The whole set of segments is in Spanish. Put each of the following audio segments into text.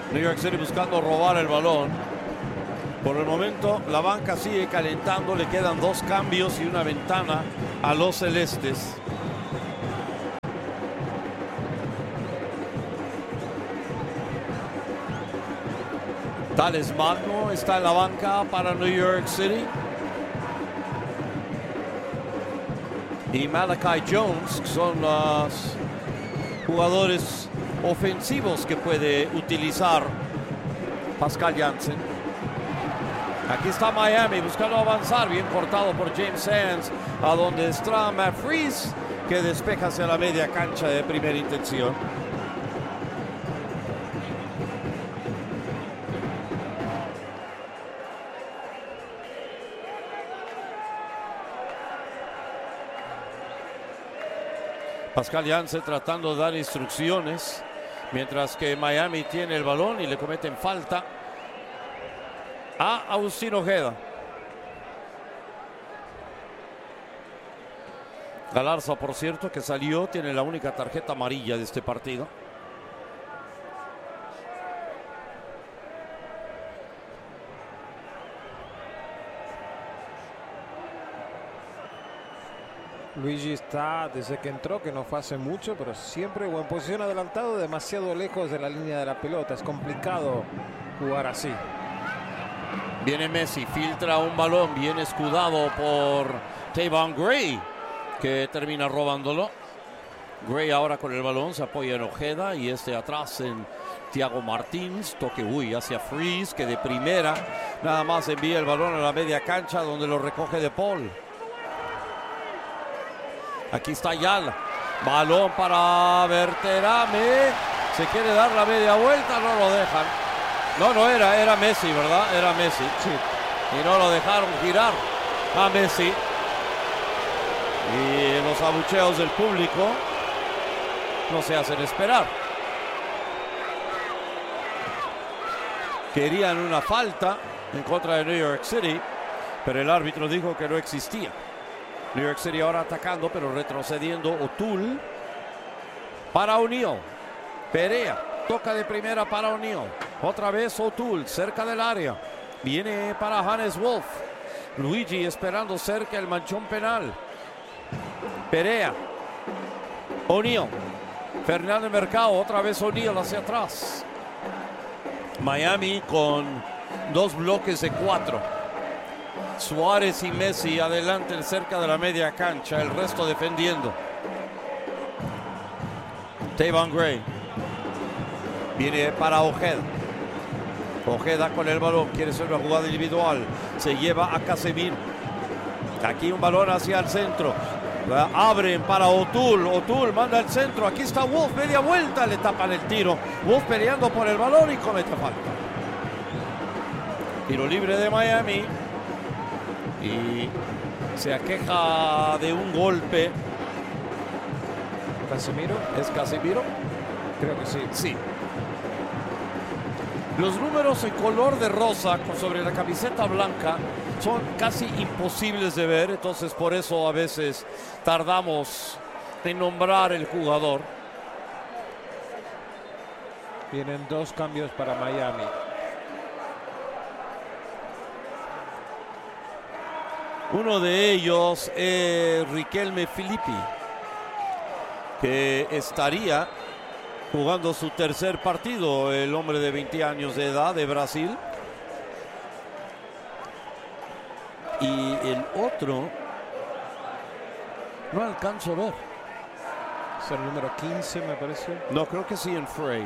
New York City buscando robar el balón. Por el momento la banca sigue calentando, le quedan 2 cambios y una ventana a los celestes. Thales Magno está en la banca para New York City. Y Malachi Jones son los jugadores ofensivos que puede utilizar Pascal Jansen. Aquí está Miami buscando avanzar, bien cortado por James Sands, a donde está Matt Freese, que despeja hacia la media cancha de primera intención. Pascal Jansen tratando de dar instrucciones, mientras que Miami tiene el balón y le cometen falta a Agustín Ojeda. Galarza, por cierto, que salió, tiene la única tarjeta amarilla de este partido. Luigi está desde que entró, que no fue hace mucho, pero siempre o en posición adelantado, demasiado lejos de la línea de la pelota. Es complicado jugar así. Viene Messi, filtra un balón bien escudado por Tavon Gray, que termina robándolo. Gray ahora con el balón se apoya en Ojeda y atrás en Thiago Martins. Toque hacia Freese, que de primera nada más envía el balón a la media cancha, donde lo recoge De Paul. Aquí está Ayala. Balón para Berterame. Se quiere dar la media vuelta, no lo dejan. No era Messi, ¿verdad? Era Messi. Sí. Y no lo dejaron girar a Messi. Y los abucheos del público no se hacen esperar. Querían una falta en contra de New York City, pero el árbitro dijo que no existía. New York City ahora atacando, pero retrocediendo. O'Toole para O'Neal. Perea toca de primera para O'Neal. Otra vez O'Toole cerca del área. Viene para Hannes Wolf. Luigi esperando cerca el manchón penal. Perea. O'Neal. Fernández Mercado. Otra vez O'Neal hacia atrás. Miami con 2 bloques de 4. Suárez y Messi adelante cerca de la media cancha, el resto defendiendo. Tavon Gray viene para Ojeda. Ojeda con el balón, quiere hacer una jugada individual, se lleva a Casemiro. Aquí un balón hacia el centro, abren para O'Toole. O'Toole manda el centro, aquí está Wolf, media vuelta, le tapan el tiro. Wolf peleando por el balón y comete falta. Tiro libre de Miami. Y se aqueja de un golpe. ¿Casemiro? ¿Es Casemiro? Creo que sí. Sí. Los números en color de rosa sobre la camiseta blanca son casi imposibles de ver, entonces por eso a veces tardamos en nombrar el jugador. Vienen 2 cambios para Miami. Uno de ellos es Riquelme Filippi, que estaría jugando su tercer partido, el hombre de 20 años de edad de Brasil. Y el otro no alcanzo a ver. Es el número 15, me parece. No, creo que sí, en Frey.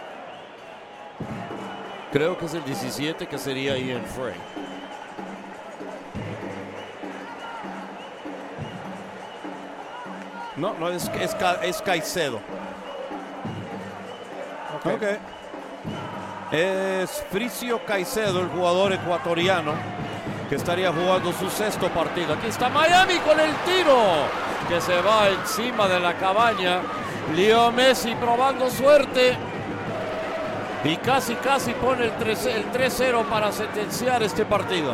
Creo que es el 17, que sería Ian Frey. No, es Caicedo. Okay. Es Fricio Caicedo, el jugador ecuatoriano, que estaría jugando su 6º partido. Aquí está Miami con el tiro, que se va encima de la cabaña. Leo Messi probando suerte. Y casi pone el 3-0 para sentenciar este partido.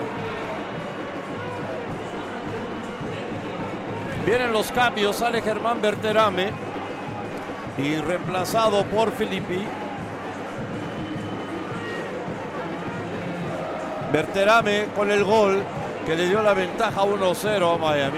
Vienen los cambios, sale Germán Berterame y reemplazado por Filippi. Berterame con el gol que le dio la ventaja 1-0 a Miami.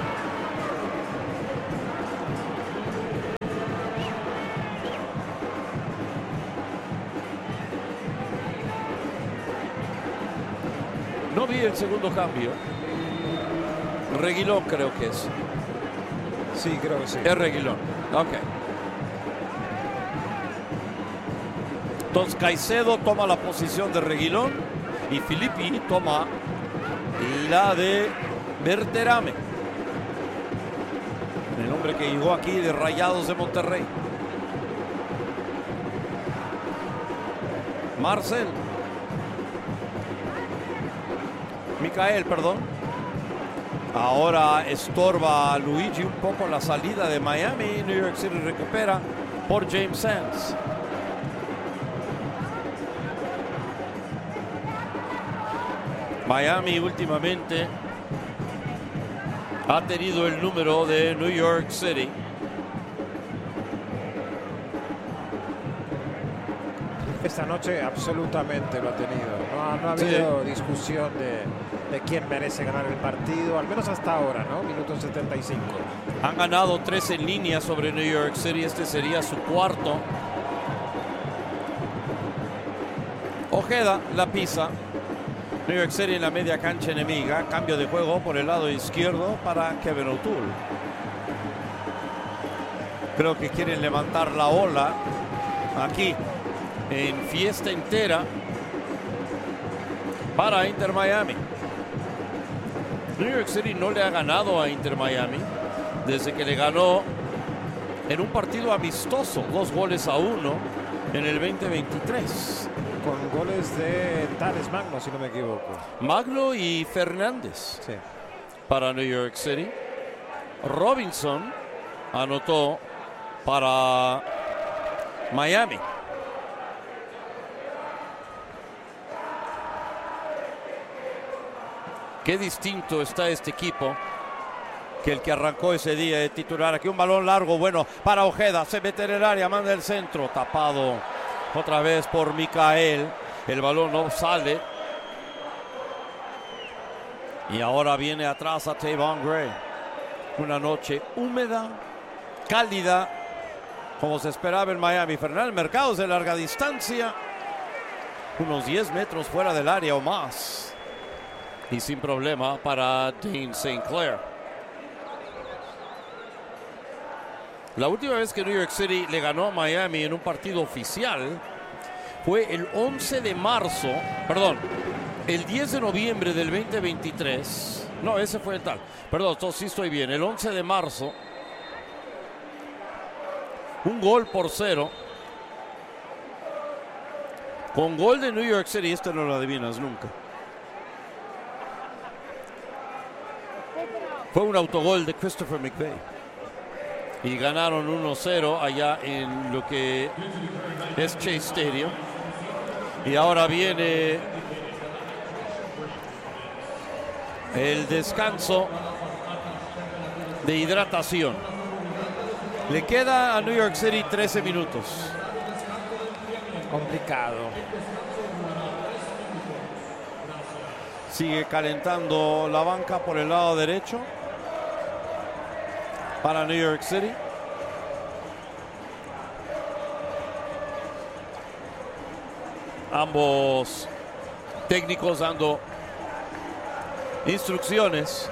No vi el segundo cambio. Reguilón creo que es. Sí, creo que sí. Es Reguilón. Ok. Entonces Caicedo toma la posición de Reguilón y Filippi toma la de Berterame. El hombre que llegó aquí de Rayados de Monterrey. Marcel. Micael, perdón. Ahora estorba a Luigi un poco la salida de Miami. New York City recupera por James Sands. Miami últimamente ha tenido el número de New York City. Esta noche absolutamente lo ha tenido. No ha habido discusión de quién merece ganar el partido, al menos hasta ahora, ¿no? Minuto 75. Han ganado 3 en línea sobre New York City. Este sería su cuarto. Ojeda la pisa. New York City en la media cancha enemiga. Cambio de juego por el lado izquierdo para Kevin O'Toole. Creo que quieren levantar la ola aquí en fiesta entera para Inter Miami. New York City no le ha ganado a Inter Miami desde que le ganó en un partido amistoso, 2-1 en el 2023. Con goles de Thales Magno, si no me equivoco. Magno y Fernández para New York City. Robinson anotó para Miami. Qué distinto está este equipo que el que arrancó ese día de titular. Aquí un balón largo, bueno, para Ojeda. Se mete en el área, manda el centro. Tapado otra vez por Micael. El balón no sale. Y ahora viene atrás a Tavon Gray. Una noche húmeda, cálida, como se esperaba en Miami. Fernández Mercados de larga distancia. Unos 10 metros fuera del área o más. Y sin problema para Dean St. Clair. La última vez que New York City le ganó a Miami en un partido oficial fue el 11 de marzo, perdón, el 10 de noviembre del 2023. No, ese fue el tal. Perdón, entonces sí estoy bien. El 11 de marzo. 1-0. Con gol de New York City, esto no lo adivinas nunca. Fue un autogol de Christopher McVeigh. Y ganaron 1-0 allá en lo que es Chase Stadium. Y ahora viene el descanso de hidratación. Le queda a New York City 13 minutos. Complicado. Sigue calentando la banca por el lado derecho para New York City. Ambos técnicos dando instrucciones.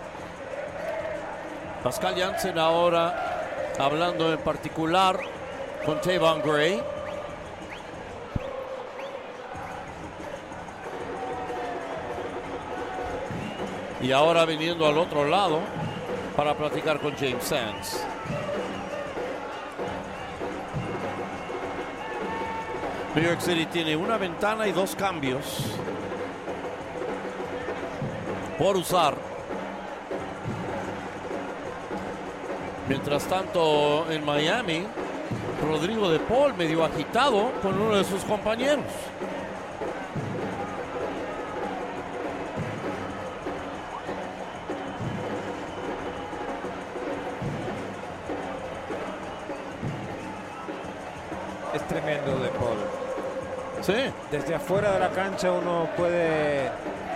Pascal Jansen ahora hablando en particular con Tavon Gray. Y ahora viniendo al otro lado para platicar con James Sands. New York City tiene una ventana y 2 cambios por usar. Mientras tanto, en Miami, Rodrigo de Paul medio agitado con uno de sus compañeros. Es tremendo de Paul. Sí. Desde afuera de la cancha uno puede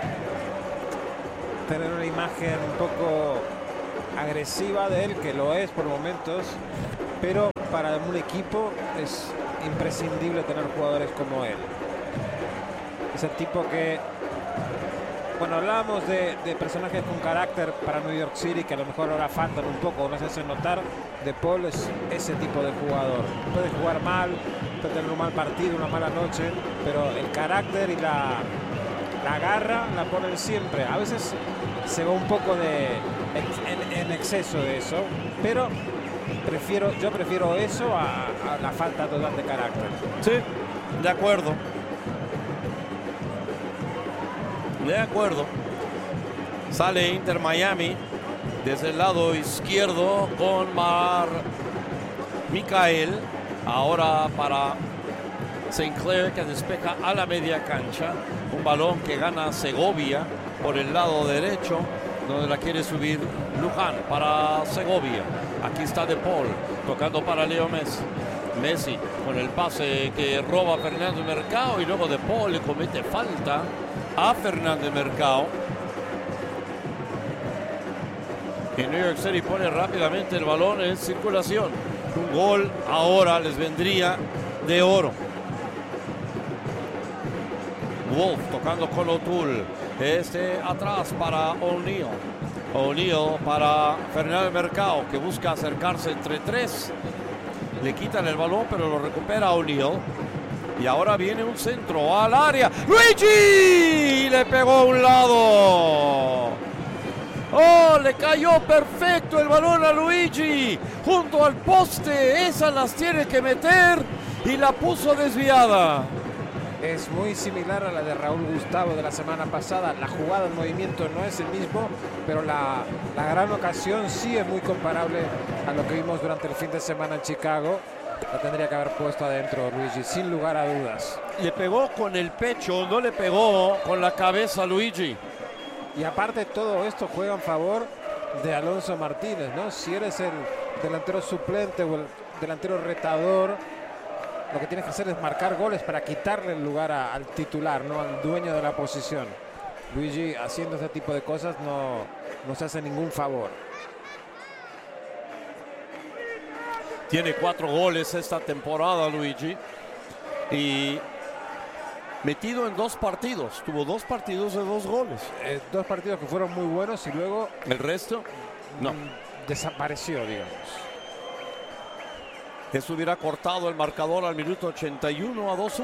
tener una imagen un poco agresiva de él, que lo es por momentos, pero para un equipo es imprescindible tener jugadores como él. Es el tipo que, bueno, hablábamos de personajes con carácter para New York City que a lo mejor ahora faltan un poco, no se hacen notar. De Paul es ese tipo de jugador. Puede jugar mal, puede tener un mal partido, una mala noche, pero el carácter y la garra la ponen siempre. A veces se va un poco en exceso de eso, pero yo prefiero eso a la falta total de carácter. Sí, de acuerdo. De acuerdo. Sale Inter Miami desde el lado izquierdo con Michael. Ahora para Sinclair, que despeja a la media cancha. Un balón que gana Segovia por el lado derecho, donde la quiere subir Luján para Segovia. Aquí está De Paul tocando para Leo Messi. Messi con el pase que roba Fernando Mercado, y luego De Paul le comete falta a Fernando Mercado. Y New York City pone rápidamente el balón en circulación. Un gol ahora les vendría de oro. Wolf tocando con O'Toole. Atrás para O'Neal. O'Neal para Fernando Mercado, que busca acercarse entre tres. Le quitan el balón, pero lo recupera O'Neal. Y ahora viene un centro al área. ¡Luigi! Le pegó a un lado. ¡Oh! Le cayó perfecto el balón a Luigi. Junto al poste. Esas las tiene que meter. Y la puso desviada. Es muy similar a la de Raúl Gustavo de la semana pasada. La jugada, el movimiento no es el mismo, pero la gran ocasión sí es muy comparable a lo que vimos durante el fin de semana en Chicago. La tendría que haber puesto adentro Luigi, sin lugar a dudas. Le pegó con el pecho, no le pegó con la cabeza a Luigi. Y aparte todo esto juega en favor de Alonso Martínez, ¿no? Si eres el delantero suplente o el delantero retador, lo que tienes que hacer es marcar goles para quitarle el lugar al titular, no al dueño de la posición. Luigi, haciendo este tipo de cosas, no se hace ningún favor. Tiene 4 goles esta temporada Luigi. Y metido en 2 partidos. Tuvo 2 partidos de 2 goles. 2 partidos que fueron muy buenos y luego... ¿El resto? No. Desapareció, digamos. Eso hubiera cortado el marcador al minuto 81 a 2-1.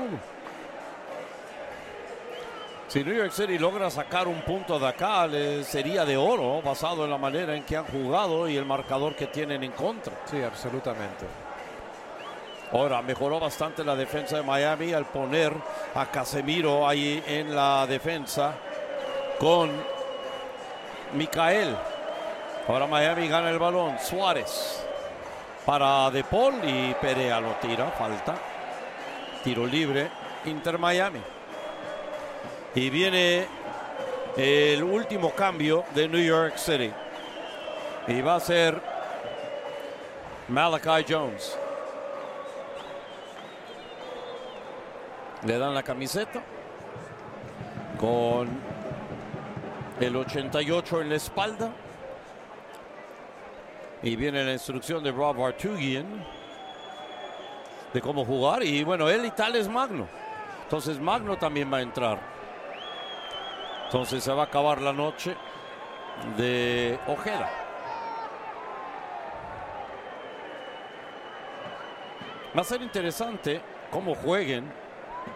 Si New York City logra sacar un punto de acá, sería de oro, basado en la manera en que han jugado y el marcador que tienen en contra. Sí, absolutamente. Ahora, mejoró bastante la defensa de Miami al poner a Casemiro ahí en la defensa con Michael. Ahora Miami gana el balón. Suárez para De Paul y Perea lo tira, falta. Tiro libre, Inter Miami. Y viene el último cambio de New York City. Y va a ser Malachi Jones. Le dan la camiseta con el 88 en la espalda. Y viene la instrucción de Rob Vartugian de cómo jugar. Y bueno, él y tal es Magno. Entonces Magno también va a entrar. Entonces se va a acabar la noche de Ojeda. Va a ser interesante cómo jueguen.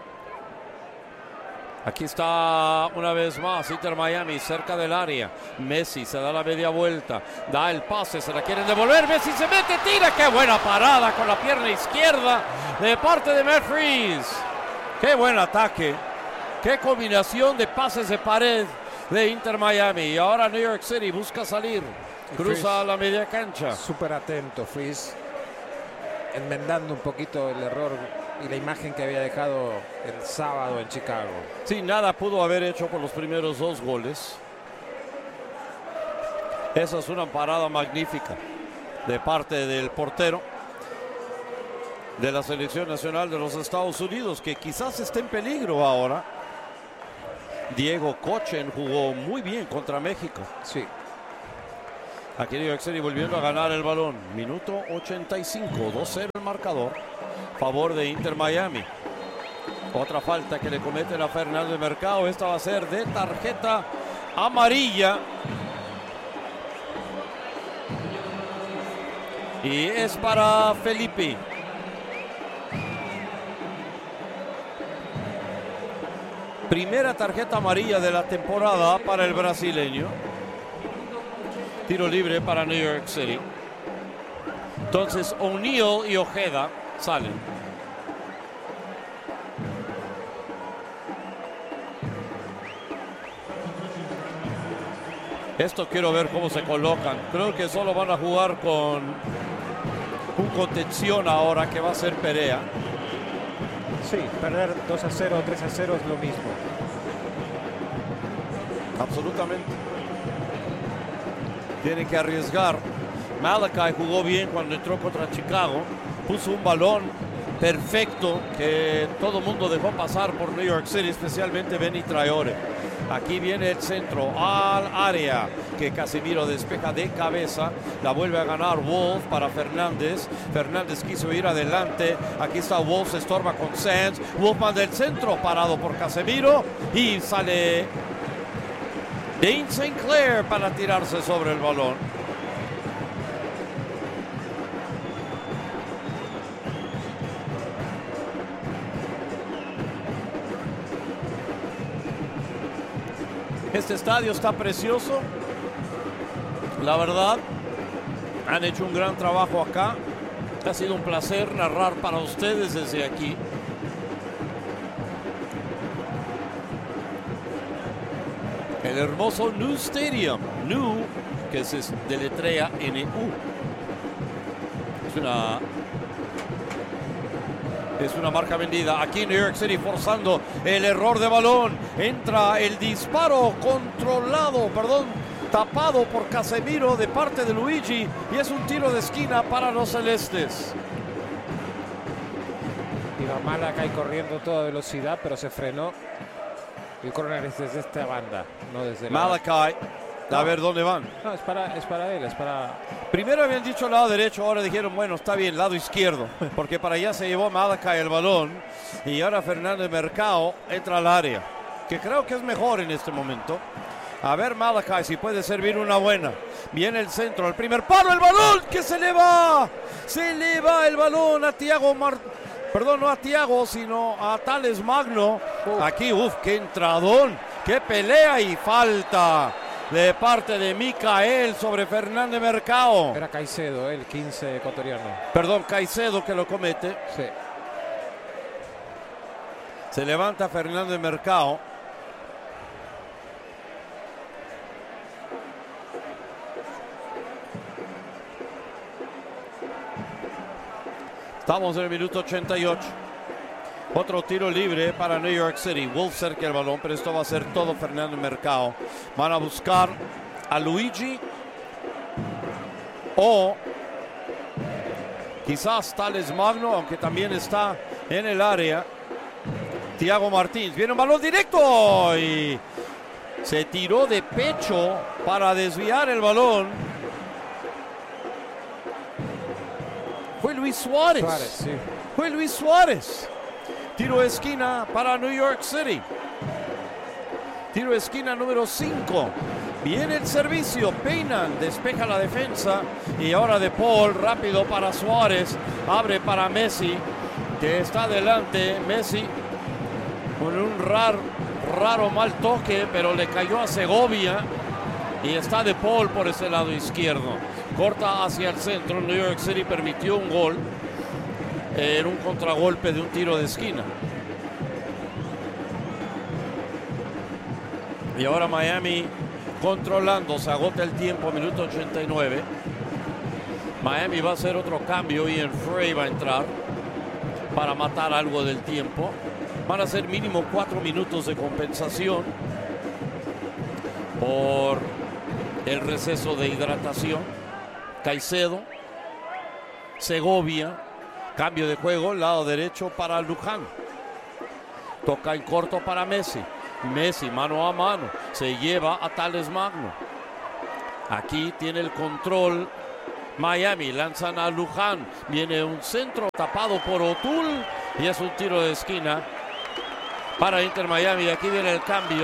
Aquí está una vez más Inter Miami cerca del área. Messi se da la media vuelta, da el pase, se la quieren devolver. Messi se mete, tira. Qué buena parada con la pierna izquierda de parte de Matt Freese. Qué buen ataque. Qué combinación de pases de pared de Inter Miami. Y ahora New York City busca salir. Cruza la media cancha. Súper atento Freese, enmendando un poquito el error y la imagen que había dejado el sábado en Chicago. Sí, nada pudo haber hecho por los primeros 2 goles. Esa es una parada magnífica de parte del portero. de la selección nacional de los Estados Unidos, que quizás esté en peligro ahora. Diego Kochen jugó muy bien contra México. Sí. Aquí New York City volviendo a ganar el balón. Minuto 85, 2-0 el marcador. Favor de Inter Miami. Otra falta que le cometen a Fernández Mercado. Esta va a ser de tarjeta amarilla. Y es para Felipe. Primera tarjeta amarilla de la temporada para el brasileño. Tiro libre para New York City. Entonces O'Neal y Ojeda salen. Esto quiero ver cómo se colocan. Creo que solo van a jugar con un contención ahora, que va a ser Perea. Sí, perder 2-0 o 3-0 es lo mismo. Absolutamente. Tienen que arriesgar. Malachi jugó bien cuando entró contra Chicago. Puso un balón perfecto que todo el mundo dejó pasar por New York City, especialmente Benny Traore. Aquí viene el centro al área que Casemiro despeja de cabeza. La vuelve a ganar Wolf para Fernández. Fernández quiso ir adelante. Aquí está Wolf, se estorba con Sands. Wolf manda el centro parado por Casemiro y sale Dane St. Clair para tirarse sobre el balón. Este estadio está precioso. La verdad, han hecho un gran trabajo acá. Ha sido un placer narrar para ustedes desde aquí. El hermoso New Stadium. New, que se deletrea N-U. Es una marca vendida. Aquí New York City forzando el error de balón. Entra el disparo tapado por Casemiro de parte de Luigi. Y es un tiro de esquina para los celestes. Iba Malachi corriendo a toda velocidad, pero se frenó. El córner es desde esta banda, no desde la... Malachi. A ver dónde van. No, es para él, es para... Primero habían dicho lado derecho, ahora dijeron, bueno, está bien, lado izquierdo. Porque para allá se llevó Malachi el balón. Y ahora Fernández Mercado entra al área, que creo que es mejor en este momento. A ver Malachi si puede servir una buena. Viene el centro, el primer palo, el balón que se le va. Se le va el balón a Thiago Perdón, no a Thiago, sino a Thales Magno. Aquí, qué entradón, qué pelea y falta de parte de Micael sobre Fernández Mercado. Era Caicedo, el 15 ecuatoriano. Perdón, Caicedo que lo comete. Sí. Se levanta Fernández Mercado. Estamos en el minuto 88. Otro tiro libre para New York City. Wolf cerca el balón, pero esto va a ser todo Fernández Mercado. Van a buscar a Luigi o quizás Thales Magno, aunque también está en el área. Thiago Martins. Viene un balón directo y se tiró de pecho para desviar el balón. Fue Luis Suárez. Sí. Fue Luis Suárez. Tiro de esquina para New York City. Tiro de esquina número 5. Viene el servicio. Peinan, despeja la defensa. Y ahora De Paul, rápido para Suárez. Abre para Messi, que está adelante. Messi con un raro mal toque, pero le cayó a Segovia. Y está De Paul por ese lado izquierdo. Corta hacia el centro. New York City permitió un gol en un contragolpe de un tiro de esquina. Y ahora Miami controlando. Se agota el tiempo, minuto 89. Miami va a hacer otro cambio y en Frey va a entrar para matar algo del tiempo. Van a ser mínimo 4 minutos de compensación por el receso de hidratación. Caicedo, Segovia, Cambio de juego, lado derecho para Luján. Toca en corto para Messi. Messi mano a mano, se lleva a Thales Magno. Aquí tiene el control Miami, lanzan a Luján. Viene un centro tapado por O'Toole y es un tiro de esquina para Inter Miami. Aquí viene el cambio.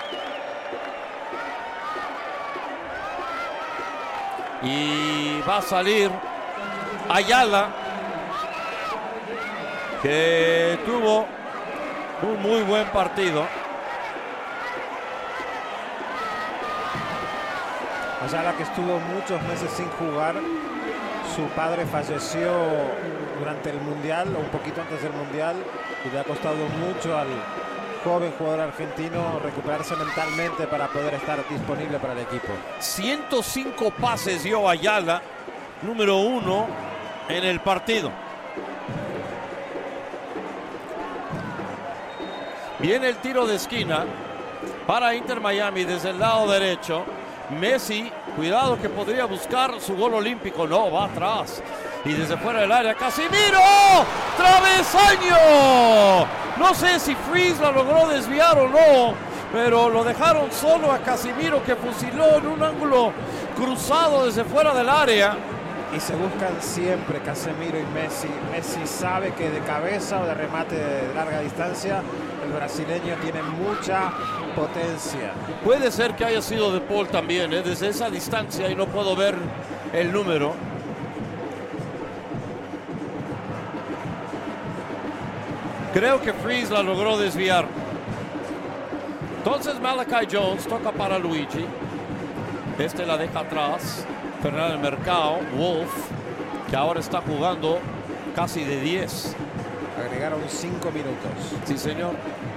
Y va a salir Ayala, que tuvo un muy buen partido. Ayala, que estuvo muchos meses sin jugar. Su padre falleció durante el Mundial, o un poquito antes del Mundial, y le ha costado mucho al joven jugador argentino recuperarse mentalmente para poder estar disponible para el equipo. 105 pases dio Ayala, número 1 en el partido. Viene el tiro de esquina para Inter Miami desde el lado derecho. Messi, cuidado que podría buscar su gol olímpico. No, va atrás. Y desde fuera del área, Casemiro. ¡Travesaño! No sé si Freeze la logró desviar o no, pero lo dejaron solo a Casemiro, que fusiló en un ángulo cruzado desde fuera del área. Y se buscan siempre Casemiro y Messi. Messi sabe que de cabeza o de remate de larga distancia el brasileño tiene mucha potencia. Puede ser que haya sido de Paul también, desde esa distancia, y no puedo ver el número. Creo que Freeze la logró desviar. Entonces Malachi Jones toca para Luigi. Este la deja atrás. Fernández Mercado, Wolf, que ahora está jugando casi de 10. Agregaron 5 minutos. Sí, señor.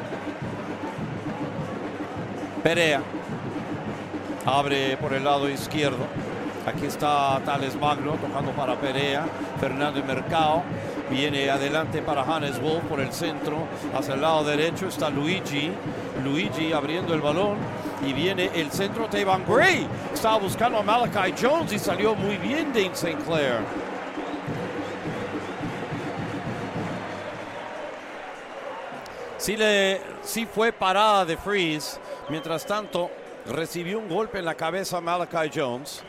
Perea abre por el lado izquierdo. Aquí está Thales Magno tocando para Perea. Fernández Mercado viene adelante para Hannes Wolf por el centro. Hacia el lado derecho está Luigi. Luigi abriendo el balón. Y viene el centro. Tayvon Gray estaba buscando a Malachi Jones y salió muy bien Dane St. Clair. Sí fue parada de Freeze. Mientras tanto, recibió un golpe en la cabeza Malachi Jones.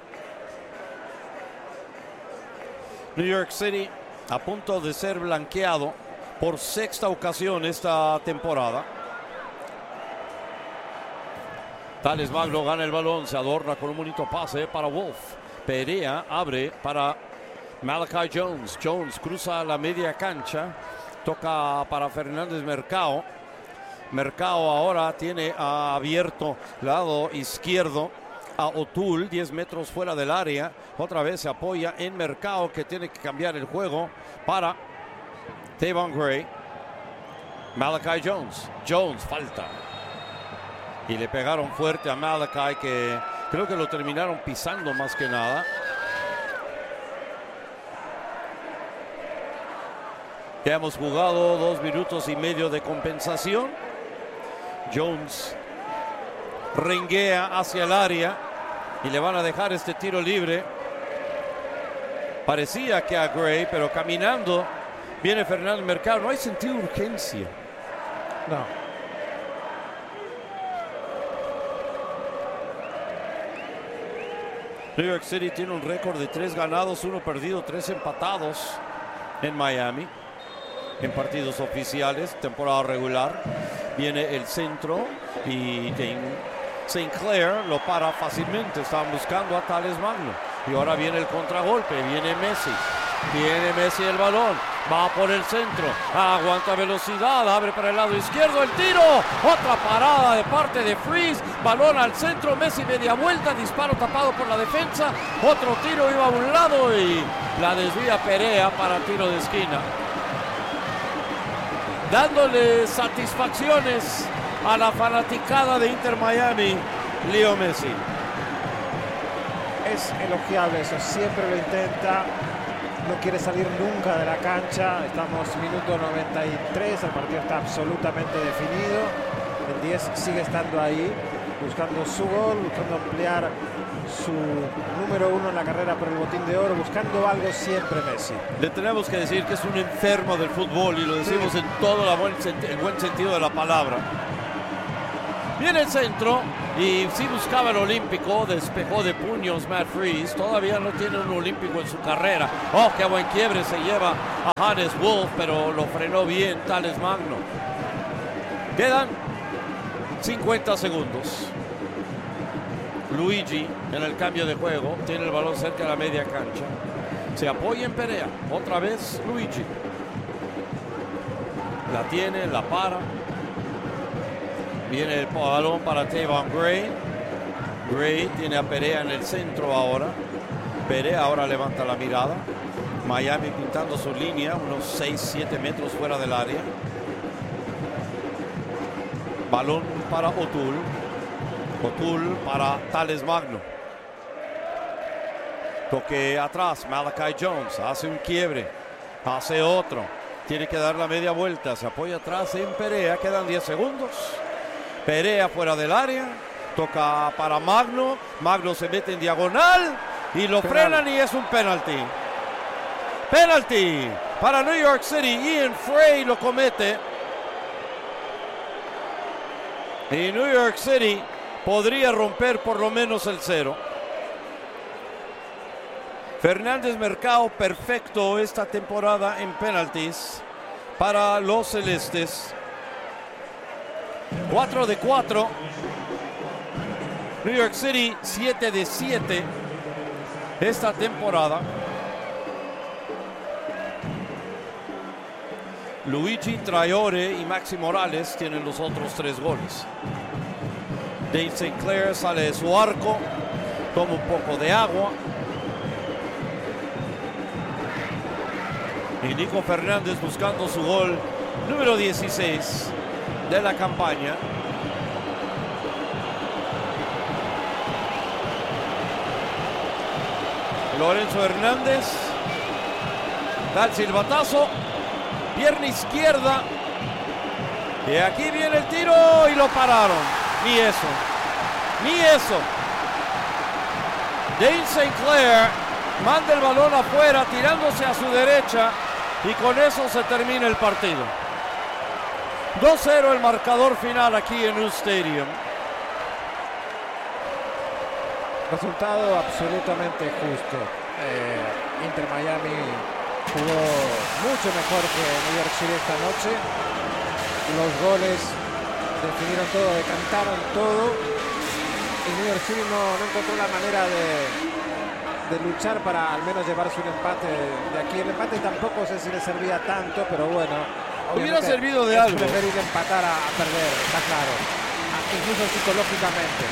New York City a punto de ser blanqueado por 6ª ocasión esta temporada. Thales Magno gana el balón, se adorna con un bonito pase para Wolf. Perea abre para Malachi Jones. Jones cruza la media cancha, toca para Fernández Mercado. Mercado ahora tiene abierto lado izquierdo a O'Toole, 10 metros fuera del área. Otra vez se apoya en Mercado, que tiene que cambiar el juego para Tayvon Gray. Malachi Jones. Jones, falta. Y le pegaron fuerte a Malachi, que creo que lo terminaron pisando más que nada. Ya hemos jugado 2 minutos y medio de compensación. Jones renguea hacia el área y le van a dejar este tiro libre. Parecía que a Gray, pero caminando viene Fernández Mercado. No hay sentido de urgencia. No. New York City tiene un récord de 3 ganados, 1 perdido, 3 empatados en Miami en partidos oficiales, temporada regular. Viene el centro y St. Clair lo para fácilmente. Estaban buscando a Thales Magno y ahora viene el contragolpe. Viene Messi el balón, va por el centro, aguanta velocidad, abre para el lado izquierdo, el tiro, otra parada de parte de Freeze, balón al centro, Messi media vuelta, disparo tapado por la defensa, otro tiro iba a un lado y la desvía Perea para tiro de esquina, dándole satisfacciones a la fanaticada de Inter Miami. Leo Messi es elogiable eso, siempre lo intenta. No quiere salir nunca de la cancha. Estamos minuto 93, el partido está absolutamente definido. El 10 sigue estando ahí, buscando su gol, buscando ampliar su número 1 en la carrera por el Botín de Oro, buscando algo siempre Messi. Le tenemos que decir que es un enfermo del fútbol y lo decimos en todo el buen sentido de la palabra. Viene el centro y sí buscaba el olímpico, despejó de puños Matt Freese, todavía no tiene un olímpico en su carrera. Oh, qué buen quiebre se lleva a Hannes Wolf, pero lo frenó bien Thales Magno. Quedan 50 segundos. Luigi en el cambio de juego, tiene el balón cerca de la media cancha, se apoya en Perea, otra vez Luigi, la tiene, la para, viene el balón para Tavon Gray, Gray tiene a Perea en el centro ahora, Perea ahora levanta la mirada, Miami pintando su línea, unos 6-7 metros fuera del área, balón para O'Toole para Thales Magno. Toque atrás, Malachi Jones hace un quiebre, hace otro, tiene que dar la media vuelta, se apoya atrás en Perea, quedan 10 segundos. Perea fuera del área, toca para Magno, Magno se mete en diagonal y lo frenan y es un penalti. Penalti para New York City, Ian Frey lo comete. Y New York City podría romper por lo menos el 0. Fernández Mercado perfecto esta temporada en penaltis para los celestes. 4 de 4. New York City 7 de 7 esta temporada. Luigi Traore y Maxi Morales tienen los otros 3 goles. Dave St. Clair sale de su arco, toma un poco de agua. Y Nico Fernández buscando su gol número 16 de la campaña. Lorenzo Hernández da el silbatazo, pierna izquierda. Y aquí viene el tiro y lo pararon. Ni eso, ni eso. Dane St. Clair manda el balón afuera, tirándose a su derecha, y con eso se termina el partido. 2-0 el marcador final aquí en U Stadium. Resultado absolutamente justo. Inter Miami jugó mucho mejor que New York City esta noche. Los goles definieron todo, decantaron todo, y New York City no encontró la manera de luchar para al menos llevarse un empate de aquí. El empate tampoco sé si le servía tanto, pero bueno, hubiera servido de algo. Es preferir empatar a perder, está claro, incluso psicológicamente.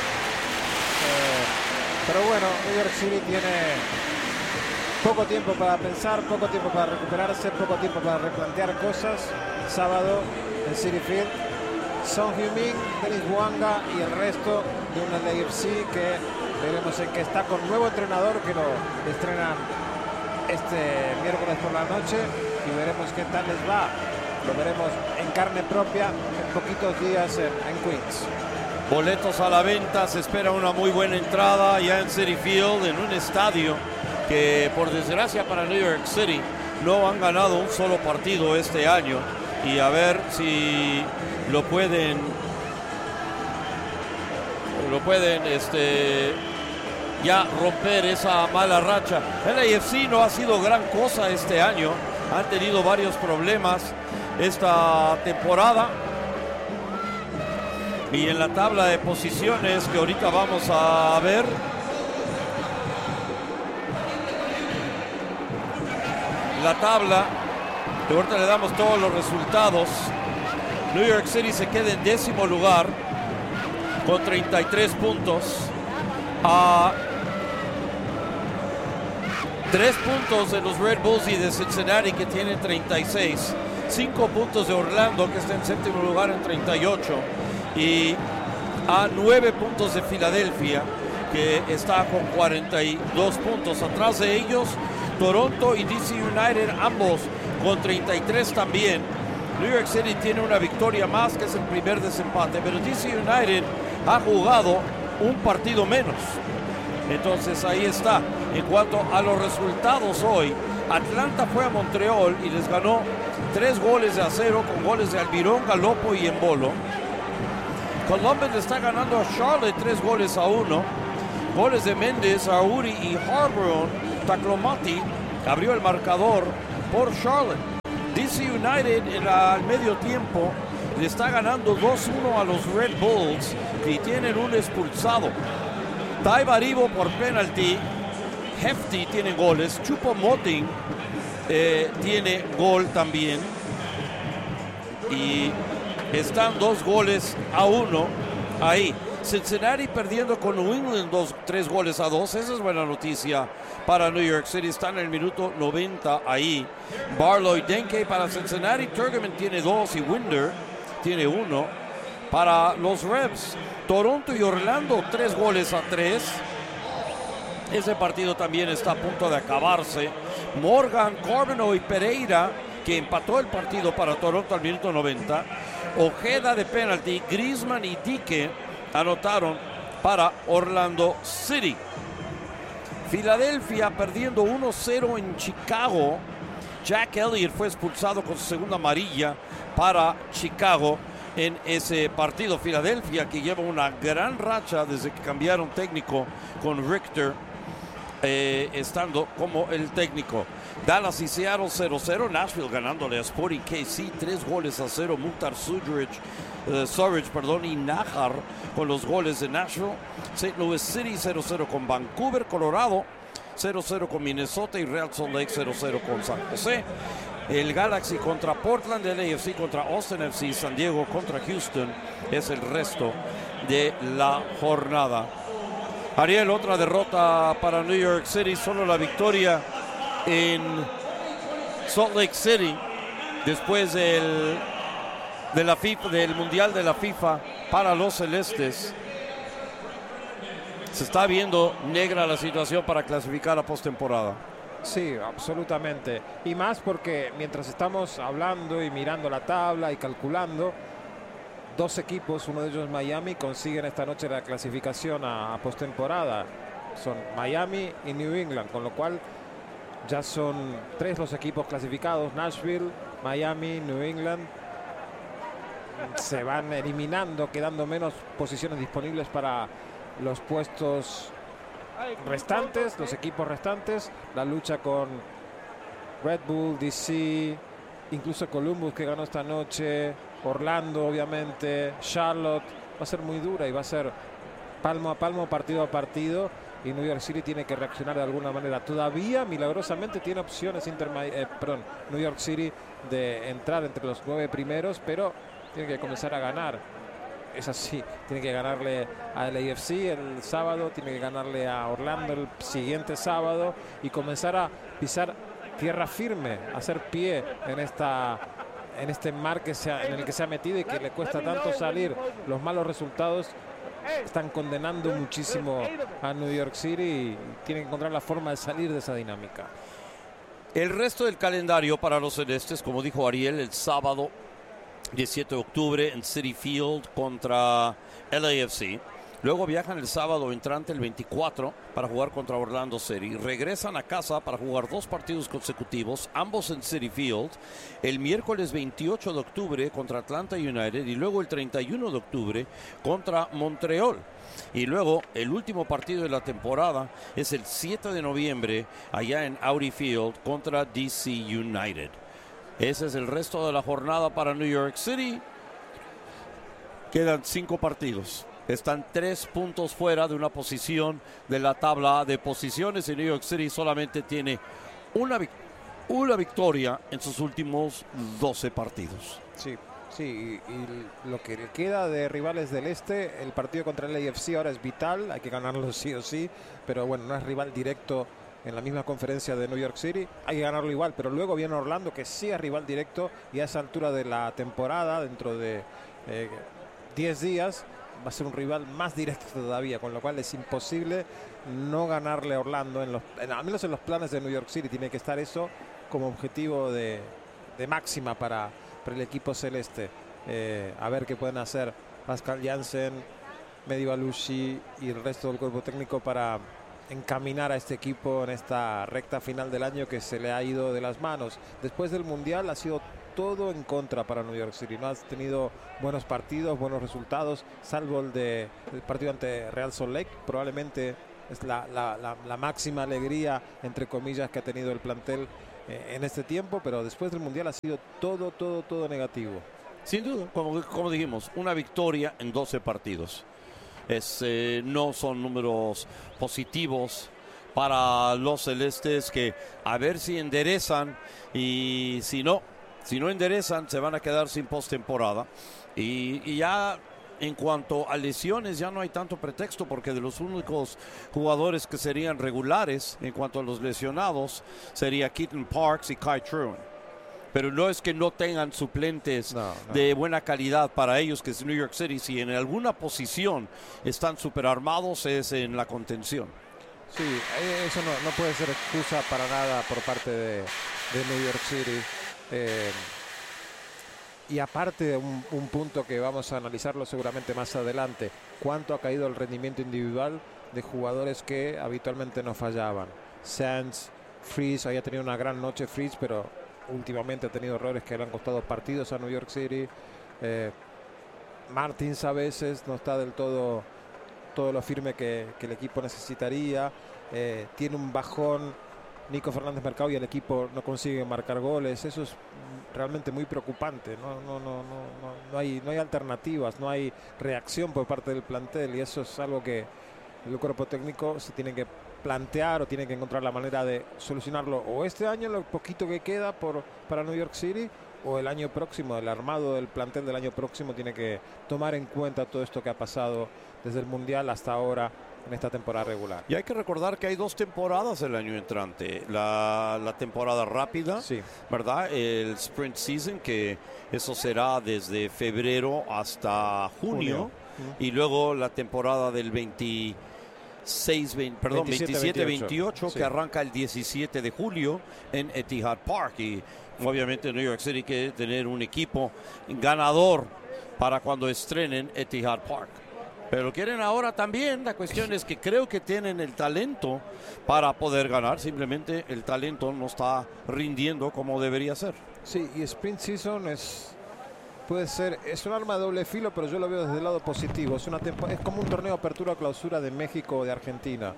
Pero bueno, New York City tiene poco tiempo para pensar, poco tiempo para recuperarse, poco tiempo para replantear cosas. Sábado en Citi Field, Son Heung-min, Denis Bouanga y el resto de una LAFC que veremos en que está con nuevo entrenador, que lo estrenan este miércoles por la noche, y veremos qué tal les va. Lo veremos en carne propia en poquitos días en Queens. Boletos a la venta, se espera una muy buena entrada ya en Citi Field, en un estadio que por desgracia para New York City no han ganado un solo partido este año, y a ver si lo pueden ya romper esa mala racha. El AFC no ha sido gran cosa este año, han tenido varios problemas esta temporada, y en la tabla de posiciones que ahorita vamos a ver, la tabla que ahorita le damos todos los resultados. New York City se queda en 10º lugar con 33 puntos, a 3 puntos de los Red Bulls y de Cincinnati, que tienen 36, 5 puntos de Orlando, que está en 7º lugar en 38, y a 9 puntos de Filadelfia, que está con 42 puntos. Atrás de ellos Toronto y DC United, ambos con 33 también. New York City tiene una victoria más, que es el primer desempate, pero DC United ha jugado un partido menos. Entonces ahí está. En cuanto a los resultados hoy, Atlanta fue a Montreal y les ganó 3-0 con goles de Almirón, Galopo y Embolo. Columbus le está ganando a Charlotte 3-1. Goles de Méndez, Auri y Harbour. Taclomati abrió el marcador por Charlotte. DC United al medio tiempo le está ganando 2-1 a los Red Bulls, que tienen un expulsado. Taibaribo por penalti. Hefty tiene goles. Choupo-Moting tiene gol también. Y están 2-1 ahí. Cincinnati perdiendo con New England 3-2. Esa es buena noticia para New York City. Están en el minuto 90 ahí. Barlow y Denke para Cincinnati. Turgeman tiene 2 y Winder tiene 1 para los Revs. Toronto y Orlando 3-3. Ese partido también está a punto de acabarse. Morgan, Corbino y Pereira, que empató el partido para Toronto al minuto 90. Ojeda de penalti. Griezmann y Dike anotaron para Orlando City. Filadelfia perdiendo 1-0 en Chicago. Jack Elliott fue expulsado con su segunda amarilla para Chicago en ese partido. Filadelfia, que lleva una gran racha desde que cambiaron técnico con Richter estando como el técnico. Dallas y Seattle 0-0. Nashville ganándole a Sporting KC 3-0. Mukhtar Surridge y Najar con los goles de Nashville. St. Louis City 0-0 con Vancouver. Colorado 0-0 con Minnesota y Real Salt Lake 0-0 con San José. El Galaxy contra Portland, el AFC contra Austin FC, San Diego contra Houston es el resto de la jornada. Ariel, otra derrota para New York City, solo la victoria en Salt Lake City después del Mundial de la FIFA para los Celestes. Se está viendo negra la situación para clasificar a postemporada. Sí, absolutamente. Y más porque mientras estamos hablando y mirando la tabla y calculando, dos equipos, uno de ellos Miami, consiguen esta noche la clasificación a postemporada. Son Miami y New England, con lo cual ya son 3 los equipos clasificados. Nashville, Miami, New England. Se van eliminando, quedando menos posiciones disponibles para los puestos restantes, los equipos restantes. La lucha con Red Bull, DC, incluso Columbus, que ganó esta noche, Orlando obviamente, Charlotte, va a ser muy dura y va a ser palmo a palmo, partido a partido, y New York City tiene que reaccionar de alguna manera. Todavía milagrosamente tiene opciones New York City de entrar entre los 9 primeros, pero tiene que comenzar a ganar. Es así, tiene que ganarle al AFC el sábado, tiene que ganarle a Orlando el siguiente sábado y comenzar a pisar tierra firme, hacer pie en este mar en el que se ha metido y que le cuesta tanto salir. Los malos resultados están condenando muchísimo a New York City y tiene que encontrar la forma de salir de esa dinámica. El resto del calendario para los celestes, como dijo Ariel, el sábado 17 de octubre en Citi Field contra LAFC. Luego viajan el sábado entrante, el 24, para jugar contra Orlando City. Regresan a casa para jugar 2 partidos consecutivos, ambos en Citi Field. El miércoles 28 de octubre contra Atlanta United y luego el 31 de octubre contra Montreal. Y luego el último partido de la temporada es el 7 de noviembre allá en Audi Field contra DC United. Ese es el resto de la jornada para New York City. Quedan 5 partidos. Están 3 puntos fuera de una posición de la tabla de posiciones y New York City solamente tiene una victoria en sus últimos 12 partidos. Sí, y lo que le queda de rivales del este, el partido contra el AFC ahora es vital, hay que ganarlo sí o sí, pero bueno, no es rival directo en la misma conferencia de New York City, hay que ganarlo igual, pero luego viene Orlando, que sí es rival directo, y a esa altura de la temporada, dentro de 10 días, va a ser un rival más directo todavía, con lo cual es imposible no ganarle a Orlando, al menos en los planes de New York City, tiene que estar eso como objetivo de máxima para el equipo celeste. A ver qué pueden hacer Pascal Jansen, Mehdi Balouchi y el resto del cuerpo técnico para encaminar a este equipo en esta recta final del año que se le ha ido de las manos. Después del Mundial ha sido todo en contra para New York City. No has tenido buenos partidos, buenos resultados, salvo el partido ante Real Salt Lake. Probablemente es la máxima alegría, entre comillas, que ha tenido el plantel en este tiempo, pero después del Mundial ha sido todo negativo. Sin duda, como dijimos, una victoria en 12 partidos. No son números positivos para los celestes, que a ver si enderezan, y si no enderezan se van a quedar sin postemporada. Y ya en cuanto a lesiones ya no hay tanto pretexto, porque de los únicos jugadores que serían regulares en cuanto a los lesionados sería Keaton Parks y Kai Truan. Pero no es que no tengan suplentes de buena calidad para ellos, que es New York City. Si en alguna posición están super armados, es en la contención. Sí, eso no puede ser excusa para nada por parte de New York City. Y aparte, un punto que vamos a analizarlo seguramente más adelante: cuánto ha caído el rendimiento individual de jugadores que habitualmente no fallaban. Sands, Freeze, había tenido una gran noche Freeze, pero últimamente ha tenido errores que le han costado partidos a New York City. Martins a veces no está del todo lo firme que el equipo necesitaría. Tiene un bajón Nico Fernández Mercado y el equipo no consigue marcar goles. Eso es realmente muy preocupante. No hay alternativas, no hay reacción por parte del plantel, y eso es algo que el cuerpo técnico se tiene que plantear o tiene que encontrar la manera de solucionarlo, o este año, lo poquito que queda para New York City, o el año próximo. El armado del plantel del año próximo tiene que tomar en cuenta todo esto que ha pasado desde el Mundial hasta ahora en esta temporada regular. Y hay que recordar que hay 2 temporadas el año entrante: la temporada rápida, sí, ¿verdad? El sprint season, que eso será desde febrero hasta junio. Y luego la temporada del 27-28, sí, que arranca el 17 de julio en Etihad Park. Y obviamente New York City quiere tener un equipo ganador para cuando estrenen Etihad Park. Pero quieren ahora también. La cuestión es que creo que tienen el talento para poder ganar. Simplemente el talento no está rindiendo como debería ser. Sí, y Sprint Season puede ser, es un arma de doble filo, pero yo lo veo desde el lado positivo. Es como un torneo apertura-clausura de México o de Argentina.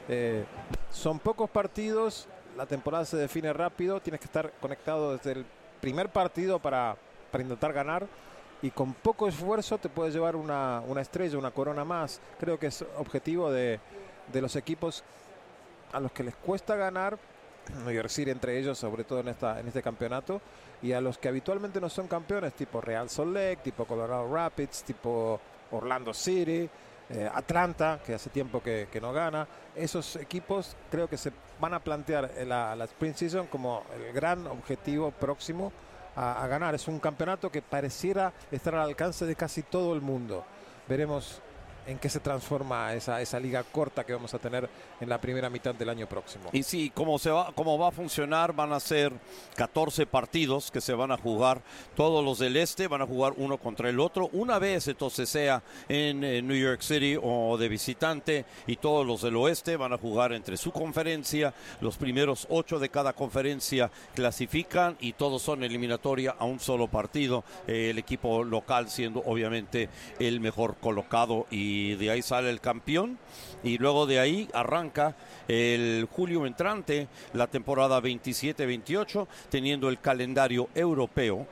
Son pocos partidos, la temporada se define rápido, tienes que estar conectado desde el primer partido para intentar ganar, y con poco esfuerzo te puedes llevar una estrella, una corona más. Creo que es objetivo de los equipos a los que les cuesta ganar, New York City entre ellos, sobre todo en este campeonato, y a los que habitualmente no son campeones, tipo Real Salt Lake, tipo Colorado Rapids, tipo Orlando City, Atlanta, que hace tiempo que no gana. Esos equipos creo que se van a plantear la Sprint Season como el gran objetivo próximo a ganar. Es un campeonato que pareciera estar al alcance de casi todo el mundo. Veremos en qué se transforma esa liga corta que vamos a tener en la primera mitad del año próximo. Y sí, cómo va a funcionar: van a ser 14 partidos que se van a jugar. Todos los del este van a jugar uno contra el otro una vez, entonces sea en New York City o de visitante, y todos los del oeste van a jugar entre su conferencia. Los primeros 8 de cada conferencia clasifican, y todos son eliminatoria a un solo partido, el equipo local siendo obviamente el mejor colocado, y de ahí sale el campeón. Y luego de ahí arranca el julio entrante la temporada 27-28, teniendo el calendario europeo,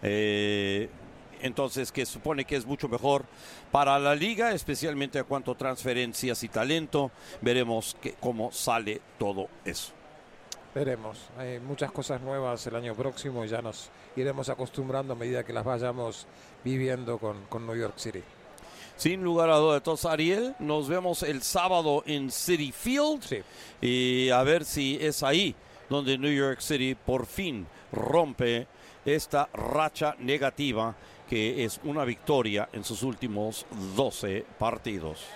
entonces, que supone que es mucho mejor para la liga, especialmente a cuanto a transferencias y talento. Veremos cómo sale todo eso. Veremos, hay muchas cosas nuevas el año próximo, y ya nos iremos acostumbrando a medida que las vayamos viviendo con New York City. Sin lugar a dudas. Entonces, Ariel, nos vemos el sábado en Citi Field. Sí. Y a ver si es ahí donde New York City por fin rompe esta racha negativa, que es una victoria en sus últimos 12 partidos.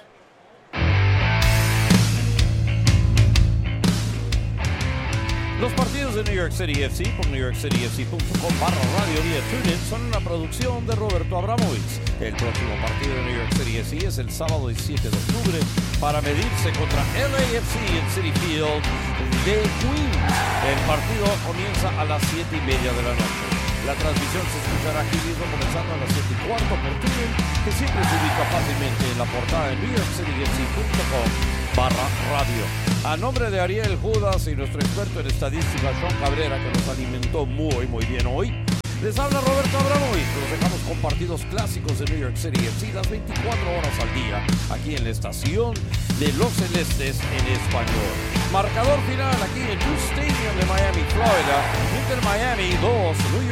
Los partidos de New York City FC por newyorkcityfc.com/radio vía TuneIn son una producción de Roberto Abramovich. El próximo partido de New York City FC es el sábado 17 de octubre para medirse contra LAFC en Citi Field de Queens. El partido comienza a las 7:30 de la noche. La transmisión se escuchará aquí mismo comenzando a las 7:15 por TuneIn, que siempre se ubica fácilmente en la portada de newyorkcityfc.com/radio. A nombre de Ariel Judas y nuestro experto en estadística, Sean Cabrera, que nos alimentó muy bien hoy, les habla Roberto Abramovich. Los dejamos con partidos clásicos de New York City FC las 24 horas al día, aquí en la estación de Los Celestes en español. Marcador final aquí en New Stadium de Miami, Florida. Inter Miami 2, New York